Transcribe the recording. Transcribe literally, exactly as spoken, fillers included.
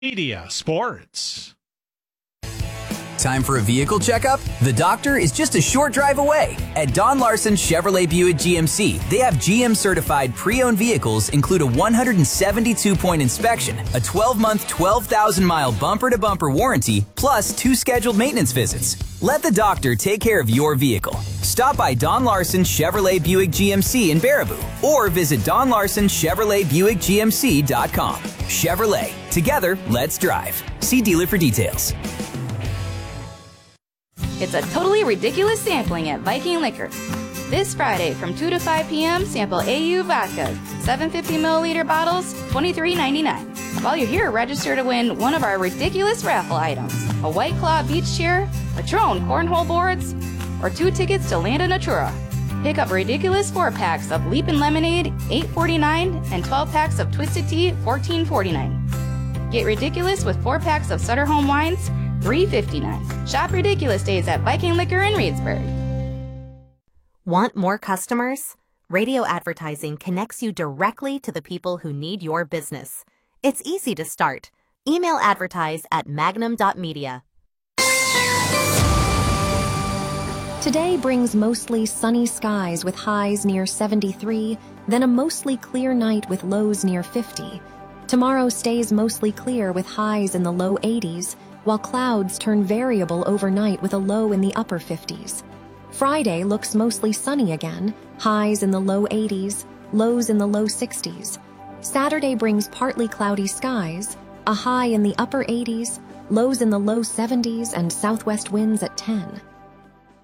Media Sports. Time for a vehicle checkup? The doctor is just a short drive away. At Don Larson Chevrolet Buick G M C, they have G M-certified pre-owned vehicles include a one hundred seventy-two point inspection, a twelve-month, twelve thousand mile bumper-to-bumper warranty, plus two scheduled maintenance visits. Let the doctor take care of your vehicle. Stop by Don Larson Chevrolet Buick G M C in Baraboo or visit Don Larson Chevrolet Buick G M C dot com. Chevrolet. Together, let's drive. See dealer for details. It's a totally ridiculous sampling at Viking Liquor. This Friday from two to five p.m., sample A U Vodka, seven hundred fifty milliliter bottles, twenty-three ninety-nine. While you're here, register to win one of our ridiculous raffle items, a White Claw beach chair, Patron cornhole boards, or two tickets to Land of Natura. Pick up ridiculous four-packs of Leapin' Lemonade, eight forty-nine, and twelve packs of Twisted Tea, fourteen forty-nine. Get ridiculous with four packs of Sutter Home Wines, three fifty-nine. Shop Ridiculous Days at Viking Liquor in Reedsburg. Want more customers? Radio advertising connects you directly to the people who need your business. It's easy to start. Email advertise at magnum dot media. Today brings mostly sunny skies with highs near seventy-three, then a mostly clear night with lows near fifty. Tomorrow stays mostly clear with highs in the low eighties, while clouds turn variable overnight with a low in the upper fifties. Friday looks mostly sunny again, highs in the low eighties, lows in the low sixties. Saturday brings partly cloudy skies, a high in the upper eighties, lows in the low seventies, and southwest winds at ten.